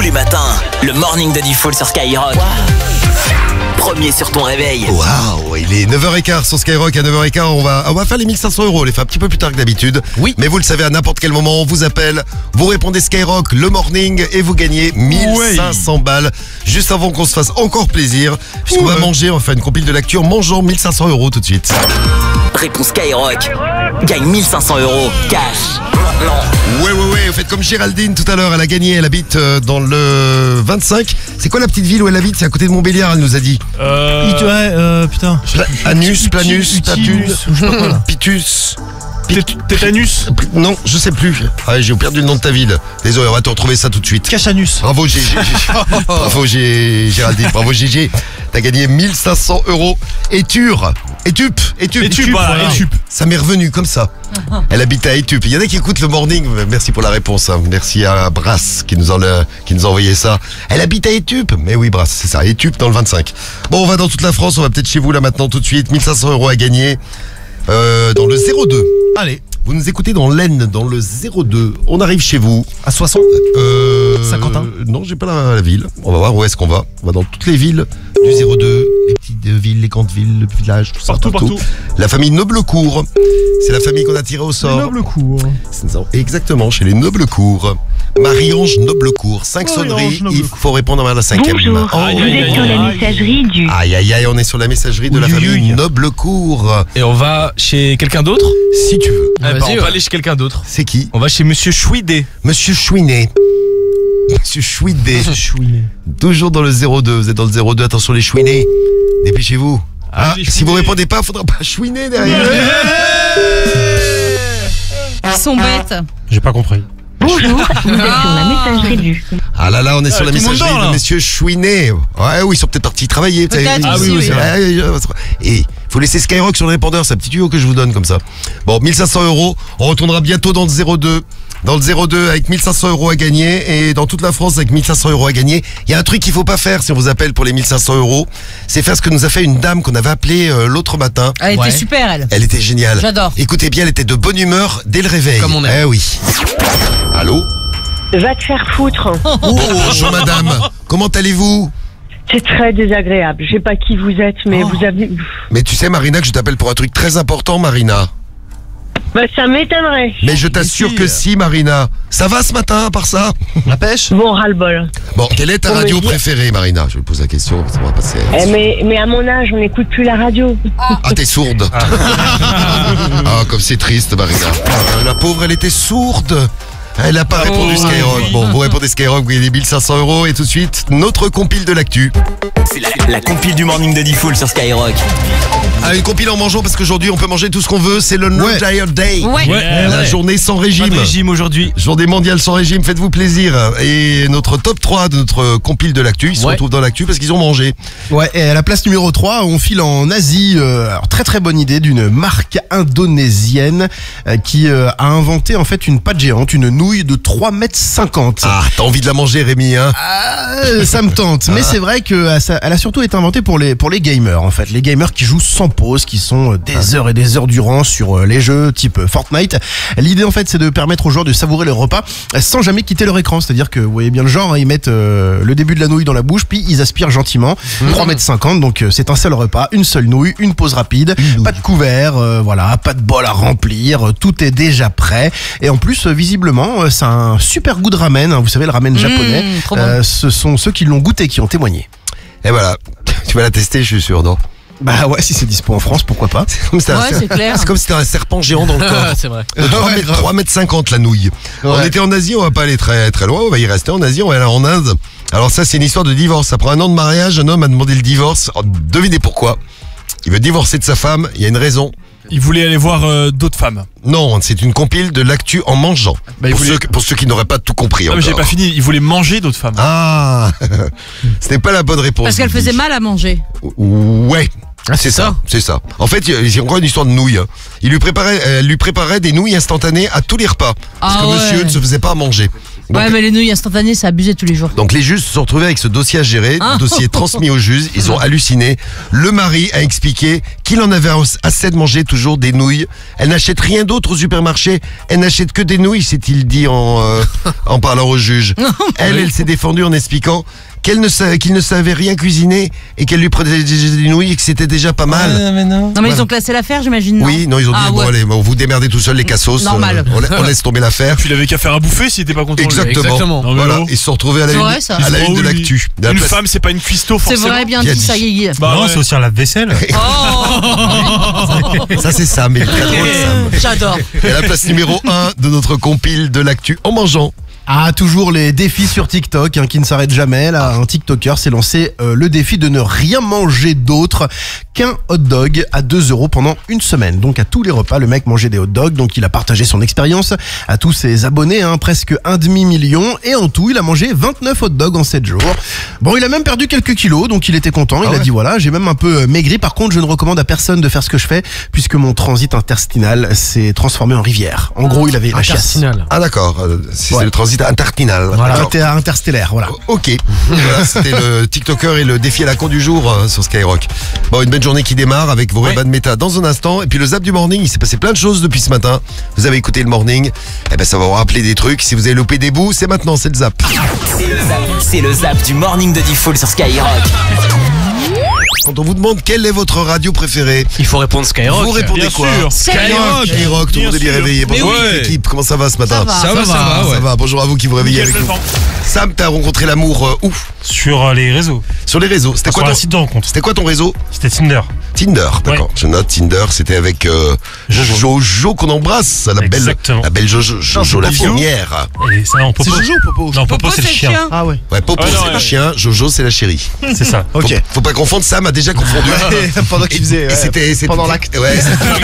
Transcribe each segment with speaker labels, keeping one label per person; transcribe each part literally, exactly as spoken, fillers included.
Speaker 1: les matins, le morning de Diffoul sur Skyrock. Wow. Premier sur ton réveil.
Speaker 2: Waouh, il est neuf heures quinze sur Skyrock. À neuf heures quinze, on va, on va faire les mille cinq cents euros. On les fait un petit peu plus tard que d'habitude. Oui. Mais vous le savez, à n'importe quel moment, on vous appelle, vous répondez Skyrock, le morning, et vous gagnez mille cinq cents balles. Juste avant qu'on se fasse encore plaisir, puisqu'on ouais. va manger, on va faire une compile de l'actu en mangeant mille cinq cents euros tout de suite.
Speaker 1: Réponse Skyrock. Gagne mille cinq cents euros cash. Maintenant.
Speaker 2: Ouais, ouais, ouais. Vous faites comme Géraldine tout à l'heure. Elle a gagné. Elle habite dans le vingt-cinq. C'est quoi la petite ville où elle habite? C'est à côté de Montbéliard, elle nous a dit.
Speaker 3: Euh. Ouais, euh, putain.
Speaker 2: Pla- Anus, Planus, Tatus, Pitus.
Speaker 3: Tétanus?
Speaker 2: Non, je sais plus. Ah, j'ai perdu le nom de ta ville. Désolé, on va te retrouver ça tout de suite.
Speaker 3: Cachanus.
Speaker 2: Bravo, G G. Bravo, G Géraldine. Bravo, G G. T'as gagné mille cinq cents euros. Éture. Étup. Étup.
Speaker 3: Étup, voilà. Étup.
Speaker 2: Ça m'est revenu comme ça. Elle habite à Étup. Il y en a qui écoutent le morning. Merci pour la réponse. Hein. Merci à Brass qui nous, en a, qui nous a envoyé ça. Elle habite à Étup. Mais oui, Brass, c'est ça. Étup dans le vingt-cinq. Bon, on va dans toute la France. On va peut-être chez vous là maintenant tout de suite. mille cinq cents euros à gagner. Euh, dans le zéro deux.
Speaker 3: Allez.
Speaker 2: Vous nous écoutez dans l'Aisne, dans le zéro deux. On arrive chez vous.
Speaker 3: À Soissons
Speaker 2: euh,
Speaker 3: Saint-Quentin
Speaker 2: Non, j'ai pas la, la ville. On va voir où est-ce qu'on va. On va dans toutes les villes du zéro deux. Les petites villes, les grandes villes, le village, tout ça.
Speaker 3: Partout, partout.
Speaker 2: La famille Noblecourt. C'est la famille qu'on a tirée au sort.
Speaker 3: Les Noblecourt.
Speaker 2: Exactement, chez les Noblecourt. Marie-Ange Noblecourt. Cinq sonneries. Il faut répondre à la cinquième.
Speaker 4: Bonjour,
Speaker 2: oh,
Speaker 4: vous
Speaker 2: aïe,
Speaker 4: êtes
Speaker 2: aïe,
Speaker 4: sur
Speaker 2: aïe,
Speaker 4: la
Speaker 2: aïe.
Speaker 4: messagerie du...
Speaker 2: Aïe, aïe, aïe, on est sur la messagerie de la famille Noblecourt.
Speaker 5: Et on va chez quelqu'un d'autre?
Speaker 2: Si tu veux.
Speaker 5: Eh ben, on va aller chez quelqu'un d'autre.
Speaker 2: C'est qui?
Speaker 5: On va chez Monsieur Chouidé.
Speaker 2: Monsieur Chouinet. Monsieur Chouidé.
Speaker 3: Monsieur Chouinet.
Speaker 2: Toujours dans le zéro deux. Vous êtes dans le zéro deux. Attention les Chouinets. Dépêchez-vous. Ah,
Speaker 5: les
Speaker 2: si vous répondez pas, faudra pas chouiner derrière.
Speaker 6: Ils sont bêtes.
Speaker 3: J'ai pas compris.
Speaker 4: Bonjour, vous êtes sur la messagerie du...
Speaker 2: Ah là là, on est sur
Speaker 5: Ah,
Speaker 2: la
Speaker 5: tout le monde
Speaker 2: messagerie
Speaker 5: dort,
Speaker 2: de
Speaker 5: là.
Speaker 2: Monsieur Chouinet. Ouais, oui, ils sont peut-être partis travailler. vous savez.
Speaker 6: Peut-être
Speaker 5: Ah oui, oui,
Speaker 6: aussi,
Speaker 5: c'est
Speaker 6: oui.
Speaker 5: vrai.
Speaker 2: Et faut laisser Skyrock sur le répondeur. C'est un petit tuyau que je vous donne comme ça. Bon, mille cinq cents euros. On retournera bientôt dans le zéro deux. Dans le zéro deux avec mille cinq cents euros à gagner. Et dans toute la France avec mille cinq cents euros à gagner. Il y a un truc qu'il faut pas faire si on vous appelle pour les mille cinq cents euros. C'est faire ce que nous a fait une dame qu'on avait appelée euh, l'autre matin.
Speaker 6: Elle était
Speaker 5: Ouais.
Speaker 6: super, elle.
Speaker 2: Elle était géniale.
Speaker 6: J'adore.
Speaker 2: Écoutez bien, elle était de bonne humeur dès le réveil.
Speaker 5: Comme on aime.
Speaker 2: Eh oui. Allô?
Speaker 4: Va te faire foutre.
Speaker 2: Oh, bonjour madame. Comment allez-vous?
Speaker 4: C'est très désagréable. Je sais pas qui vous êtes, mais
Speaker 2: Oh.
Speaker 4: vous avez...
Speaker 2: Mais tu sais Marina que je t'appelle pour un truc très important Marina.
Speaker 4: Bah, ça m'étonnerait.
Speaker 2: Mais je t'assure
Speaker 5: si.
Speaker 2: que si Marina. Ça va ce matin à part ça?
Speaker 3: La pêche?
Speaker 4: Bon, ras-le-bol.
Speaker 2: Bon, quelle est ta
Speaker 4: On me
Speaker 2: radio
Speaker 4: dit-
Speaker 2: préférée Marina? Je vais poser la question, ça va passer.
Speaker 4: Eh, mais, mais à mon âge, on n'écoute plus la radio.
Speaker 2: Ah t'es sourde. Ah comme c'est triste Marina. Euh, La pauvre elle était sourde. Elle n'a pas répondu Skyrock. Bon, vous répondez Skyrock, vous gagnez mille cinq cents euros et tout de suite, notre compile de l'actu.
Speaker 1: C'est la, la compile du morning de Diffoul sur Skyrock.
Speaker 2: Ah, une compile en mangeant parce qu'aujourd'hui on peut manger tout ce qu'on veut, c'est le No
Speaker 3: Ouais.
Speaker 2: Diet Day.
Speaker 6: Ouais.
Speaker 5: Ouais.
Speaker 2: La
Speaker 5: ouais.
Speaker 2: journée sans
Speaker 5: Pas
Speaker 2: régime.
Speaker 5: de régime aujourd'hui.
Speaker 2: Journée mondiale sans régime, faites-vous plaisir. Et notre top trois de notre compile de l'actu, ils se
Speaker 3: Ouais.
Speaker 2: retrouvent dans l'actu parce qu'ils ont mangé.
Speaker 3: Ouais, et à la place numéro trois, on file en Asie. Euh, alors, très très bonne idée d'une marque indonésienne euh, qui euh, a inventé en fait une pâte géante, une nouille de trois mètres cinquante.
Speaker 2: Ah, t'as envie de la manger Rémi, hein?
Speaker 3: Ah, ça me tente. Mais c'est vrai que euh, ça- elle a surtout été inventée pour les, pour les gamers en fait. Les gamers qui jouent sans pause, qui sont euh, des heures et des heures durant sur euh, les jeux type euh, Fortnite. L'idée en fait c'est de permettre aux joueurs de savourer leur repas euh, sans jamais quitter leur écran. C'est-à-dire que vous voyez bien le genre, hein, ils mettent euh, le début de la nouille dans la bouche, puis ils aspirent gentiment. trois mètres cinquante, donc euh, c'est un seul repas, une seule nouille, une pause rapide, pas de couvert, euh, voilà, pas de bol à remplir, euh, tout est déjà prêt. Et en plus, euh, visiblement, euh, c'est un super goût de ramen, hein, vous savez le ramen japonais.
Speaker 6: trop bon.
Speaker 3: Euh, ce sont ceux qui l'ont goûté qui ont témoigné.
Speaker 2: Et voilà. Tu vas la tester, je suis sûr, non?
Speaker 3: Bah ouais, si c'est dispo en France, pourquoi pas.
Speaker 2: Comme si t'as un
Speaker 6: Ouais,
Speaker 2: ser-
Speaker 6: c'est clair.
Speaker 2: C'est comme si t'avais un serpent géant dans le corps.
Speaker 5: C'est vrai.
Speaker 2: De trois
Speaker 3: Ouais,
Speaker 2: mètres,
Speaker 3: grave.
Speaker 2: trois mètres cinquante la nouille. On
Speaker 3: Ouais.
Speaker 2: était en Asie, on va pas aller très très loin, on va y rester en Asie, on va aller en Inde. Alors ça c'est une histoire de divorce. Après un an de mariage, un homme a demandé le divorce. Oh, devinez pourquoi? Il veut divorcer de sa femme, il y a une raison.
Speaker 5: Il voulait aller voir euh, d'autres femmes.
Speaker 2: Non, c'est une compile de l'actu en mangeant.
Speaker 5: Bah, il
Speaker 2: pour,
Speaker 5: voulait-
Speaker 2: ceux, pour ceux qui n'auraient pas tout compris
Speaker 5: Non, mais j'ai
Speaker 2: encore.
Speaker 5: pas fini. Il voulait manger d'autres femmes.
Speaker 2: Ah, ce n'est pas la bonne réponse.
Speaker 6: Parce qu'elle
Speaker 2: Guigui.
Speaker 6: faisait mal à manger.
Speaker 2: Ouais.
Speaker 5: Ah,
Speaker 2: c'est ça, c'est ça. En fait, il y a encore une histoire de nouilles. hein. Il lui préparait, elle lui préparait des nouilles instantanées à tous les repas. Parce
Speaker 6: Ah
Speaker 2: que
Speaker 6: ouais.
Speaker 2: monsieur ne se faisait pas à manger. Donc,
Speaker 6: Ouais, mais les nouilles instantanées, c'est abusé tous les jours.
Speaker 2: donc les juges se sont retrouvés avec ce dossier à gérer,
Speaker 6: Ah.
Speaker 2: le dossier transmis aux juges, ils ont halluciné. Le mari a expliqué qu'il en avait assez de manger toujours des nouilles. Elle n'achète rien d'autre au supermarché, elle n'achète que des nouilles, s'est-il dit en, euh, en parlant au juge. Elle, elle s'est défendue en expliquant qu'elle ne sa- qu'il ne savait rien cuisiner et qu'elle lui prenait des, des nouilles et que c'était déjà pas mal.
Speaker 6: Non, mais ils ont classé l'affaire, j'imagine. non
Speaker 2: Oui, non, ils ont dit,
Speaker 6: Ah,
Speaker 2: bon,
Speaker 6: ouais.
Speaker 2: allez, bon, vous démerdez tout seul les cassos.
Speaker 6: Normal.
Speaker 2: euh, on, la- on laisse tomber l'affaire.
Speaker 5: Puis il avait qu'à faire à bouffer s'il était pas content. lui.
Speaker 2: Exactement.
Speaker 3: Exactement.
Speaker 5: Non, mais
Speaker 2: Voilà,
Speaker 5: oh.
Speaker 2: ils se sont retrouvés à la
Speaker 6: C'est
Speaker 2: une,
Speaker 6: vrai, ça.
Speaker 2: à la
Speaker 5: Oh
Speaker 2: une de
Speaker 5: oui.
Speaker 2: l'actu. De la
Speaker 5: Une
Speaker 2: place-
Speaker 5: femme, c'est pas une cuistot
Speaker 6: C'est
Speaker 5: forcément.
Speaker 6: vrai, bien
Speaker 2: Qui a
Speaker 6: dit,
Speaker 2: dit
Speaker 6: ça y est.
Speaker 5: Bah
Speaker 7: non,
Speaker 5: ouais.
Speaker 7: c'est aussi un lave-vaisselle.
Speaker 6: Oh
Speaker 2: Ça, c'est Sam, il est très drôle, Sam.
Speaker 6: J'adore.
Speaker 2: Et à la place numéro un de notre compile de l'actu en mangeant.
Speaker 3: Ah, toujours les défis sur TikTok hein, qui ne s'arrêtent jamais. Là, un TikToker s'est lancé euh, le défi de ne rien manger d'autre qu'un hot dog à deux euros pendant une semaine. Donc à tous les repas, le mec mangeait des hot dogs. Donc il a partagé son expérience à tous ses abonnés, hein, presque un demi-million. Et en tout, il a mangé vingt-neuf hot dogs en sept jours. Bon, il a même perdu quelques kilos, donc il était content. Il
Speaker 2: Ah
Speaker 3: a
Speaker 2: ouais.
Speaker 3: dit voilà, j'ai même un peu euh, maigri. Par contre, je ne recommande à personne de faire ce que je fais puisque mon transit intestinal s'est transformé en rivière. En gros, il avait la chiasse.
Speaker 2: Ah d'accord, euh, c'est
Speaker 3: Ouais.
Speaker 2: c'est le transit intertinal.
Speaker 3: Voilà,
Speaker 2: D'accord.
Speaker 3: Inter- interstellaire, voilà.
Speaker 2: Ok, voilà, c'était le TikToker et le défi à la con du jour euh, sur Skyrock. Bon, une belle journée qui démarre avec vos rébats de méta dans un instant. Et puis le zap du morning, il s'est passé plein de choses depuis ce matin. Vous avez écouté le morning, eh ben ça va vous rappeler des trucs. Si vous avez loupé des bouts, c'est maintenant, c'est le zap.
Speaker 1: C'est le zap, c'est le zap du morning de Diffoul sur Skyrock.
Speaker 2: Quand on vous demande quelle est votre radio préférée,
Speaker 8: Il faut répondre Skyrock.
Speaker 2: vous répondez
Speaker 5: Bien
Speaker 2: quoi
Speaker 5: sûr.
Speaker 6: Skyrock.
Speaker 2: Skyrock, tout le
Speaker 5: Bien
Speaker 2: monde est bien
Speaker 5: sûr.
Speaker 2: réveillé. Bonjour
Speaker 5: Mais
Speaker 2: toute
Speaker 5: ouais.
Speaker 2: l'équipe, comment ça va ce matin
Speaker 6: Ça va.
Speaker 8: Ça va, ça va, ouais.
Speaker 2: Ça va, bonjour à vous qui vous réveillez
Speaker 5: Nickel,
Speaker 2: avec nous.
Speaker 5: Stéphane.
Speaker 2: Sam, t'as rencontré l'amour euh, où?
Speaker 7: Sur euh, les réseaux.
Speaker 2: Sur les réseaux. C'était
Speaker 7: Sur
Speaker 2: quoi,
Speaker 7: un
Speaker 2: ton...
Speaker 7: site de rencontre.
Speaker 2: C'était quoi ton réseau?
Speaker 7: C'était Tinder.
Speaker 2: Tinder, d'accord.
Speaker 7: Ouais.
Speaker 2: Je note Tinder, c'était avec euh,
Speaker 7: Jojo.
Speaker 2: Jojo qu'on embrasse, la belle,
Speaker 7: Exactement.
Speaker 2: la belle Jojo, Jojo la
Speaker 7: Popo.
Speaker 2: première.
Speaker 7: Et ça, en Popo.
Speaker 3: C'est Jojo ou Popo?
Speaker 7: Non, Popo, c'est le chien.
Speaker 3: Ah ouais.
Speaker 2: Ouais, Popo
Speaker 5: Ah non,
Speaker 2: c'est le
Speaker 5: ouais.
Speaker 2: chien, Jojo c'est la chérie.
Speaker 7: C'est ça.
Speaker 2: Faut,
Speaker 3: Ok.
Speaker 2: faut pas confondre, Sam a déjà confondu.
Speaker 3: Pendant
Speaker 2: Et-
Speaker 3: qu'il faisait.
Speaker 2: et
Speaker 3: ouais,
Speaker 2: c'était, c'était-
Speaker 3: pendant l'acte.
Speaker 2: Ouais.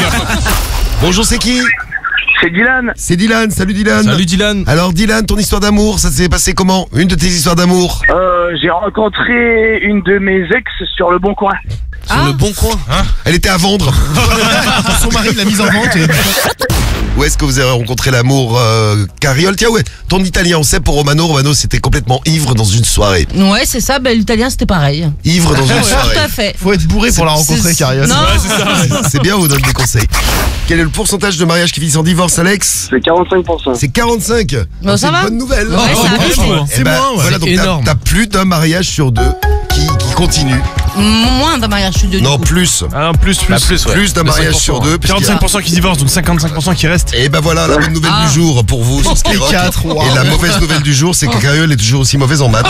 Speaker 2: Bonjour, c'est qui?
Speaker 9: C'est Dylan.
Speaker 2: C'est Dylan. Salut Dylan.
Speaker 5: Salut Dylan.
Speaker 2: Alors Dylan, ton histoire d'amour, ça s'est passé comment? Une de tes histoires d'amour?
Speaker 9: Euh, j'ai rencontré une de mes ex sur le Bon Coin.
Speaker 8: Sur le bon coin.
Speaker 2: Elle était à vendre.
Speaker 3: Son mari l'a mise en vente. Et...
Speaker 2: Où est-ce que vous avez rencontré l'amour, euh, Cariole? Tiens, ouais, ton italien, on sait pour Romano. Romano, c'était complètement ivre dans une soirée.
Speaker 6: Ouais, c'est ça, bah, l'italien c'était pareil.
Speaker 2: Ivre dans une soirée.
Speaker 6: Tout à fait.
Speaker 3: Faut être bourré pour la rencontrer,
Speaker 6: C'est-
Speaker 3: Cariole.
Speaker 6: Non,
Speaker 2: C'est bien, on vous donne des conseils. Quel est le pourcentage de mariages qui finissent en divorce, Alex?
Speaker 9: C'est quarante-cinq pour cent.
Speaker 2: C'est quarante-cinq.
Speaker 6: Bon,
Speaker 2: C'est
Speaker 6: ça
Speaker 2: une
Speaker 6: va.
Speaker 2: bonne nouvelle.
Speaker 6: Ouais, ça abuse.
Speaker 2: Eh ben,
Speaker 3: moins, ouais.
Speaker 2: voilà, donc
Speaker 8: C'est
Speaker 2: t'as-
Speaker 8: énorme.
Speaker 2: t'as plus d'un mariage sur deux qui, qui continue.
Speaker 6: Moins d'un mariage, je suis de
Speaker 2: Non, plus.
Speaker 5: Ah, plus, plus.
Speaker 8: Bah, plus, ouais.
Speaker 2: Plus d'un mariage sur deux. puisqu'il y a-
Speaker 5: quarante-cinq pour cent qui divorcent, donc cinquante-cinq pour cent qui restent.
Speaker 2: Et ben voilà, la bonne nouvelle
Speaker 6: Ah.
Speaker 2: du jour pour vous sur Skyrock.
Speaker 3: quatre, waouh.
Speaker 2: Et la mauvaise nouvelle du jour, c'est que Cariole est toujours aussi mauvaise en maths.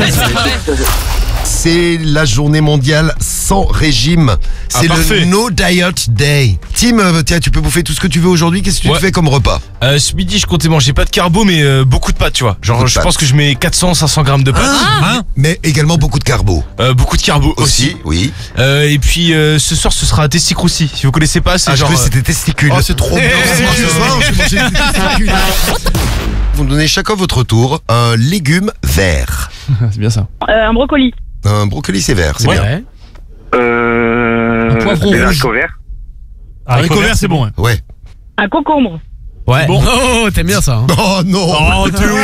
Speaker 2: C'est la journée mondiale sans régime. C'est
Speaker 5: Ah,
Speaker 2: le
Speaker 5: parfait.
Speaker 2: No Diet Day. Tim, euh, tiens, tu peux bouffer tout ce que tu veux aujourd'hui. Qu'est-ce que tu
Speaker 8: Ouais.
Speaker 2: te fais comme repas?
Speaker 8: Euh, ce midi, je comptais manger pas de carbo, mais euh, beaucoup de pâtes, tu vois. Genre,
Speaker 2: Beaucoup de
Speaker 8: je
Speaker 2: pâtes.
Speaker 8: pense que je mets quatre cents, cinq cents grammes de pâtes.
Speaker 7: Hein
Speaker 2: Mais également beaucoup de carbo.
Speaker 8: Euh, beaucoup de carbo aussi.
Speaker 2: Aussi, oui.
Speaker 8: Euh, et puis, euh, ce soir, ce sera testicroussi. Si vous connaissez pas, c'est
Speaker 2: Ah, je
Speaker 8: genre.
Speaker 2: croyais que c'était testicules.
Speaker 3: Oh, c'est trop bien.
Speaker 2: Moi, ce soir, j'ai mangé des testicules. Vous me donnez chacun votre tour un légume vert.
Speaker 5: C'est bien ça.
Speaker 4: Euh, un brocoli.
Speaker 2: Un brocoli, c'est vert, c'est
Speaker 8: Ouais.
Speaker 2: bien.
Speaker 9: Euh.
Speaker 5: Un poivron
Speaker 9: des
Speaker 5: rouge.
Speaker 9: haricots verts.
Speaker 5: Haricot vert, c'est bon. Ouais.
Speaker 2: Ouais.
Speaker 4: Un concombre.
Speaker 8: Ouais.
Speaker 5: Bon.
Speaker 8: Oh, t'aimes bien ça. Hein.
Speaker 2: Oh non.
Speaker 5: Oh, Théo.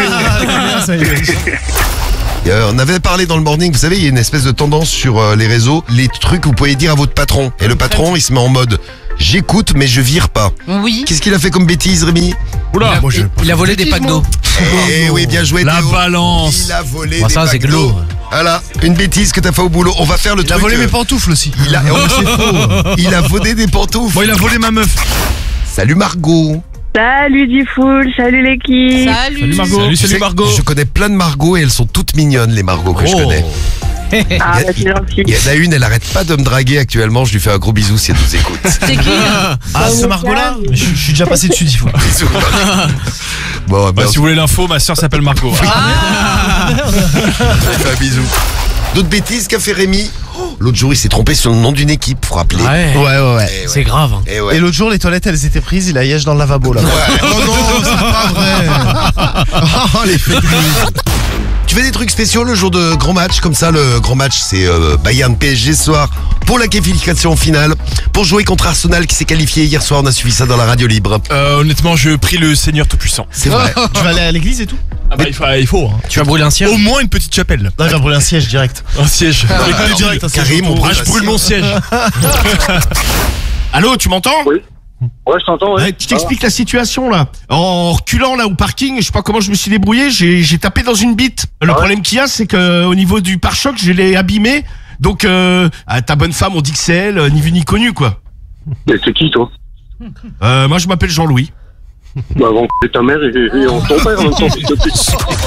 Speaker 2: Euh, on avait parlé dans le morning, vous savez, il y a une espèce de tendance sur euh, les réseaux, les trucs que vous pouvez dire à votre patron. Et le patron, il se met en mode j'écoute mais je vire pas.
Speaker 6: Oui.
Speaker 2: Qu'est-ce qu'il a fait comme bêtise, Rémi?
Speaker 5: Oula.
Speaker 3: Moi, je-
Speaker 8: Il a volé des packs d'eau.
Speaker 2: Eh oui, bien joué,
Speaker 5: La
Speaker 2: Théo.
Speaker 5: balance.
Speaker 2: Il a volé
Speaker 8: Bon,
Speaker 2: des
Speaker 8: ça, c'est
Speaker 2: packs d'eau.
Speaker 8: glauque.
Speaker 2: Voilà, une bêtise que t'as fait au boulot. On va faire le
Speaker 3: Il a
Speaker 2: truc.
Speaker 3: volé
Speaker 2: euh,
Speaker 3: mes pantoufles aussi.
Speaker 2: il a, oh, c'est faux. Il a volé des pantoufles.
Speaker 5: Bon, il a volé ma meuf.
Speaker 2: Salut Margot.
Speaker 4: Salut Diffoul, salut l'équipe.
Speaker 6: Salut.
Speaker 5: Salut Margot. Salut,
Speaker 2: Tu
Speaker 5: salut
Speaker 2: sais,
Speaker 5: Margot.
Speaker 2: Je connais plein de Margot et elles sont toutes mignonnes, les Margot que je connais.
Speaker 4: Ah, bah, c'est gentil.
Speaker 2: Il y en a une, elle arrête pas de me draguer actuellement. Je lui fais un gros bisou si elle nous écoute.
Speaker 6: C'est qui hein
Speaker 3: Ah, ce Margot-là je, je suis déjà passé dessus dix fois.
Speaker 2: Bisous. Bon,
Speaker 5: Bah,
Speaker 2: ben,
Speaker 5: si vous voulez l'info, ma soeur s'appelle Margot.
Speaker 6: Ah.
Speaker 2: on fait un bisou. D'autres bêtises qu'a fait Rémi? Oh, l'autre jour, il s'est trompé sur le nom d'une équipe, faut rappeler.
Speaker 8: Ouais.
Speaker 3: Ouais, ouais, ouais.
Speaker 2: Eh ouais.
Speaker 8: C'est grave. Hein.
Speaker 2: Eh ouais.
Speaker 3: Et l'autre jour, les toilettes, elles étaient prises, il a yèche dans le lavabo, là.
Speaker 2: Ouais. Oh non, c'est pas vrai. Oh, les fake news. Tu fais des trucs spéciaux le jour de grand match, comme ça, le grand match, c'est euh, Bayern P S G ce soir, pour la qualification finale, pour jouer contre Arsenal qui s'est qualifié hier soir, on a suivi ça dans la radio libre.
Speaker 5: Euh, honnêtement, je prie le Seigneur Tout-Puissant.
Speaker 2: C'est vrai.
Speaker 3: Tu vas aller à l'église et tout?
Speaker 5: Ah bah il faut, il faut hein.
Speaker 8: Tu vas brûler un siège?
Speaker 5: Au moins une petite chapelle.
Speaker 3: Là, il va brûler un siège direct.
Speaker 5: Un siège. Avec
Speaker 2: alors,
Speaker 5: le direct, un siège
Speaker 2: Karim,
Speaker 5: autour.
Speaker 2: on
Speaker 5: Ah, je brûle mon siège.
Speaker 3: Allô, tu m'entends?
Speaker 9: Oui. Ouais, je t'entends, ouais.
Speaker 3: Ouais, je t'explique la situation là. En reculant là au parking, je sais pas comment je me suis débrouillé, j'ai j'ai tapé dans une bite. Le
Speaker 9: Ah ouais
Speaker 3: problème qu'il y a, c'est que au niveau du pare-choc, je l'ai abîmé. Donc euh, à ta bonne femme, on dit que c'est elle, ni vu ni connu quoi.
Speaker 9: Mais c'est qui, toi?
Speaker 3: Euh, moi, je m'appelle Jean-Louis.
Speaker 9: Bah, avant que ta mère et, et on ton père en même temps, s'il te plaît.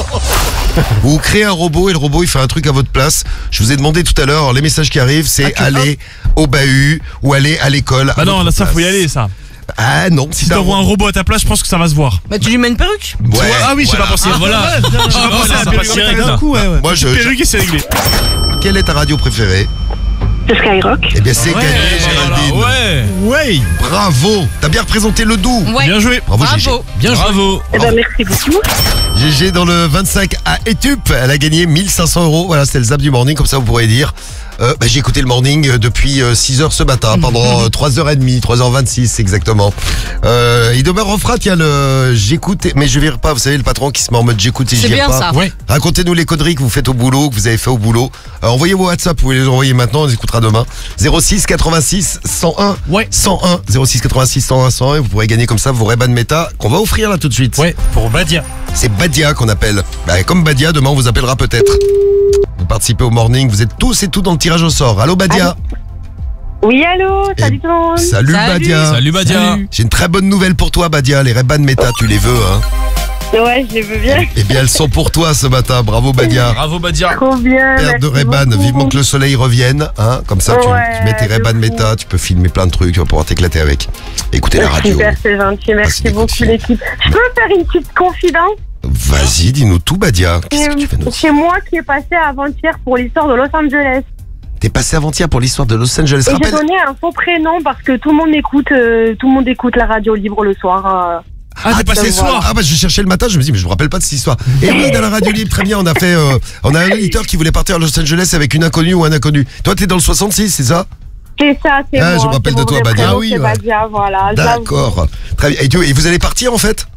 Speaker 2: Vous créez un robot et le robot il fait un truc à votre place. Je vous ai demandé tout à l'heure, les messages qui arrivent, c'est
Speaker 3: Ah, que-
Speaker 2: aller au bahut ou aller à l'école.
Speaker 5: Bah
Speaker 2: à
Speaker 5: non,
Speaker 2: votre
Speaker 5: là ça
Speaker 2: place.
Speaker 5: faut y aller ça.
Speaker 2: Ah non,
Speaker 5: Si t'envoies un robot à ta place, je pense que ça va se voir.
Speaker 6: Bah tu lui mets une perruque.
Speaker 2: Ouais,
Speaker 5: Ah oui, j'ai
Speaker 2: voilà.
Speaker 5: pas pensé. Voilà. J'ai pas pensé à la
Speaker 8: ça
Speaker 5: perruque
Speaker 8: passe direct,
Speaker 5: direct,
Speaker 8: là.
Speaker 5: là.
Speaker 2: Moi, je,
Speaker 5: Perruque et c'est réglé.
Speaker 2: quelle est ta radio préférée?
Speaker 4: C'est Skyrock.
Speaker 2: Eh bien, c'est gagné, Géraldine.
Speaker 5: Ouais.
Speaker 3: Ouais.
Speaker 2: Bravo. T'as bien représenté le Doubs.
Speaker 6: Ouais.
Speaker 5: Bien joué.
Speaker 2: Bravo, Gégé.
Speaker 6: Bravo.
Speaker 8: Bien joué.
Speaker 5: Bravo.
Speaker 4: Eh ben, merci beaucoup.
Speaker 2: Gégé dans le vingt-cinq à Etup. Elle a gagné mille cinq cents euros. Voilà, c'était le zap du morning. Comme ça, vous pourrez dire. Euh, bah, j'ai écouté le morning euh, depuis euh, six heures ce matin, pendant euh, trois heures trente, trois heures vingt-six exactement. Euh, il demeure en frat, il y a le j'écoute, mais je vire pas, vous savez, le patron qui se met en mode j'écoute et je
Speaker 6: C'est
Speaker 2: vire
Speaker 6: bien
Speaker 2: pas.
Speaker 6: ça.
Speaker 8: Ouais.
Speaker 2: Racontez-nous les conneries que vous faites au boulot, que vous avez fait au boulot. Euh, envoyez vos WhatsApp, vous pouvez les envoyer maintenant, on les écoutera demain. zéro six quatre-vingt-six cent un
Speaker 8: Ouais.
Speaker 2: cent un zéro six quatre-vingt-six cent un cent un. Vous pourrez gagner comme ça vos Ray-Ban Meta qu'on va offrir là tout de suite.
Speaker 8: Ouais, pour Badia.
Speaker 2: C'est Badia qu'on appelle. Bah, comme Badia, demain on vous appellera peut-être. Vous participez au morning, vous êtes tous et tout dans le tirage au sort. Allô Badia.
Speaker 4: Oui, allô, salut
Speaker 2: Et-
Speaker 4: tout le monde.
Speaker 2: Salut,
Speaker 6: Salut.
Speaker 2: Badia.
Speaker 5: Salut Badia.
Speaker 2: J'ai une très bonne nouvelle pour toi Badia. Les Ray-Ban Meta, tu les veux hein?
Speaker 4: Ouais, je les veux bien.
Speaker 2: Eh bien elles sont pour toi ce matin. Bravo Badia.
Speaker 5: Bravo Badia.
Speaker 4: Trop bien.
Speaker 2: Père de
Speaker 4: merci
Speaker 2: Ray-Ban,
Speaker 4: beaucoup.
Speaker 2: vivement que le soleil revienne, hein. Comme ça, tu,
Speaker 4: Ouais,
Speaker 2: tu mets tes
Speaker 4: de
Speaker 2: Ray-Ban
Speaker 4: fou.
Speaker 2: Meta, tu peux filmer plein de trucs, tu vas pouvoir t'éclater avec. Écoutez la radio.
Speaker 4: Super, c'est gentil. Merci
Speaker 2: des coups de
Speaker 4: beaucoup,
Speaker 2: fil.
Speaker 4: l'équipe. Je peux faire une petite confidence?
Speaker 2: Vas-y, dis-nous tout, Badia. Qu'est-ce que tu veux nous dire?
Speaker 4: C'est moi qui ai passé avant-hier pour l'histoire de Los Angeles.
Speaker 2: T'es passé avant-hier pour l'histoire de Los Angeles.
Speaker 4: Et j'ai
Speaker 2: Rappelle.
Speaker 4: donné un faux prénom parce que tout le monde écoute, euh, tout le monde écoute la radio libre le soir. euh.
Speaker 5: Ah, t'es passé le
Speaker 4: voilà.
Speaker 5: soir.
Speaker 2: Ah bah je cherchais le matin, je me dis mais je me rappelle pas de cette histoire. Et oui, dans la radio libre, très bien, on a fait, euh, on a un auditeur qui voulait partir à Los Angeles avec une inconnue ou un inconnu. Toi, t'es dans le soixante-six, c'est ça?
Speaker 4: C'est ça, c'est
Speaker 2: Ah,
Speaker 4: moi.
Speaker 2: je me rappelle
Speaker 4: c'est
Speaker 2: de
Speaker 4: mon
Speaker 2: toi,
Speaker 4: vrai
Speaker 2: Badia.
Speaker 4: prénom,
Speaker 2: Ah oui,
Speaker 4: c'est
Speaker 2: ouais.
Speaker 4: Badia, voilà. je l'avoue.
Speaker 2: D'accord. Très bien. Et, tu- et vous allez partir en fait?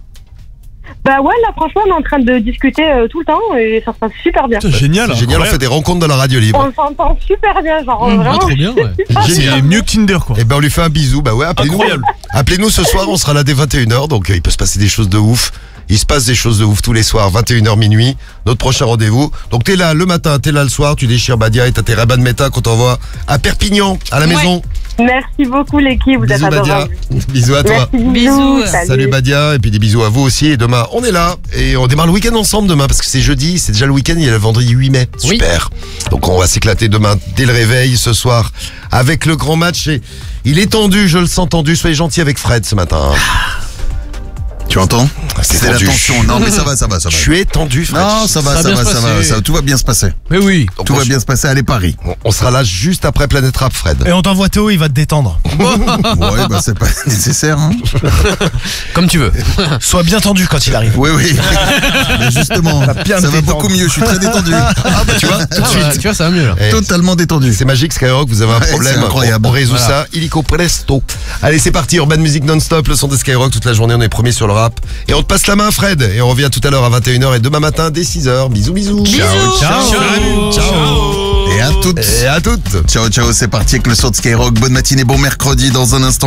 Speaker 4: Bah ouais, là franchement, on est en train de discuter euh, tout le temps et ça se passe super bien.
Speaker 5: C'est génial.
Speaker 2: C'est génial, on fait des rencontres dans la radio libre.
Speaker 4: On s'entend super bien, genre
Speaker 8: Ah,
Speaker 4: vraiment.
Speaker 8: trop bien, ouais.
Speaker 5: C'est mieux que Tinder quoi.
Speaker 2: Eh ben on lui fait un bisou, bah ouais, appelez-nous.
Speaker 5: Incroyable.
Speaker 2: Appelez-nous ce soir, on sera là dès vingt et une heures, donc euh, il peut se passer des choses de ouf. Il se passe des choses de ouf tous les soirs, vingt et une heures minuit, notre prochain rendez-vous. Donc t'es là le matin, t'es là le soir, tu déchires Badia et t'as tes Ray-Ban Meta qu'on t'envoie à Perpignan, à la
Speaker 6: Ouais.
Speaker 2: maison.
Speaker 4: Merci beaucoup l'équipe, vous
Speaker 2: Bisous
Speaker 4: êtes
Speaker 2: Badia.
Speaker 4: adorables.
Speaker 2: Bisous à toi.
Speaker 4: Merci, bisous.
Speaker 6: Bisous.
Speaker 4: Salut.
Speaker 2: Salut Badia, et puis des bisous à vous aussi. Et demain, on est là, et on démarre le week-end ensemble demain, parce que c'est jeudi, c'est déjà le week-end, il y a le vendredi huit mai.
Speaker 8: Oui.
Speaker 2: Super. Donc on va s'éclater demain dès le réveil, ce soir, avec le grand match. Et il est tendu, je le sens tendu. Soyez gentils avec Fred ce matin.
Speaker 10: Tu entends?
Speaker 2: C'est
Speaker 10: C'est la
Speaker 2: tendu.
Speaker 10: tension. Non, mais ça va, ça va, ça va.
Speaker 2: Tu es tendu, Fred.
Speaker 10: Non, ça va,
Speaker 8: Ça
Speaker 10: ça
Speaker 8: va
Speaker 10: va,
Speaker 8: bien
Speaker 10: ça
Speaker 8: se
Speaker 10: va,
Speaker 8: passer.
Speaker 10: ça va. Tout va bien se passer.
Speaker 8: Mais oui.
Speaker 2: Donc,
Speaker 10: Tout
Speaker 2: on,
Speaker 10: va bien se passer. Allez, Paris.
Speaker 2: on- on sera là juste après Planète Rap, Fred.
Speaker 3: Et on t'envoie Théo, il va te détendre.
Speaker 10: Ouais, bah, c'est pas nécessaire, hein.
Speaker 8: Comme tu veux.
Speaker 3: Sois bien tendu quand il arrive.
Speaker 10: Oui, oui. Mais justement,
Speaker 3: Ça va bien
Speaker 10: ça
Speaker 3: me
Speaker 10: va
Speaker 3: détendre.
Speaker 10: beaucoup mieux. Je suis très détendu.
Speaker 2: Ah bah tu vois, tout de suite.
Speaker 8: Tu vois, ça va mieux là.
Speaker 2: Eh,
Speaker 10: Totalement détendu.
Speaker 2: C'est magique Skyrock, vous avez un
Speaker 10: Ouais,
Speaker 2: problème,
Speaker 10: c'est incroyable.
Speaker 2: on, on résout
Speaker 8: Voilà.
Speaker 2: ça, illico presto. Allez c'est parti, Urban Music non-stop, le son de Skyrock toute la journée, on est premier sur le rap. Et on te passe la main Fred, et on revient tout à l'heure à vingt et une heures et demain matin dès six heures. Bisous bisous.
Speaker 6: Bisous.
Speaker 2: Ciao.
Speaker 5: Ciao.
Speaker 2: Ciao.
Speaker 10: Et à toutes.
Speaker 2: Et à toutes.
Speaker 10: Ciao, ciao. C'est parti avec le son de Skyrock. Bonne matinée, bon mercredi dans un instant.